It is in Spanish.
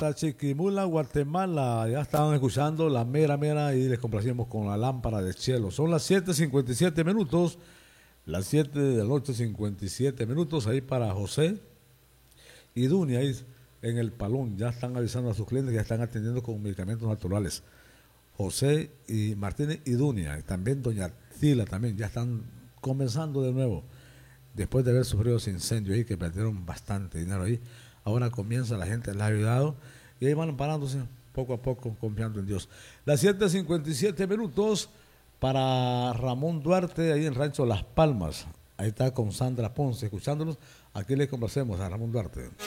hasta Chiquimula, Guatemala. Ya estaban escuchando la mera mera y les complacimos con la lámpara del cielo. Son las 7:57 minutos, las 7 de la noche, 57 minutos, ahí para José y Dunia, ahí en el Palón. Ya están avisando a sus clientes que ya están atendiendo con medicamentos naturales. José y Martínez y Dunia, y también doña Tila también, ya están comenzando de nuevo. Después de haber sufrido ese incendio ahí, que perdieron bastante dinero ahí, ahora comienza, la gente les ha ayudado y ahí van parándose poco a poco, confiando en Dios. Las 7:57 minutos para Ramón Duarte, ahí en Rancho Las Palmas. Ahí está con Sandra Ponce, escuchándonos. Aquí le complacemos a Ramón Duarte.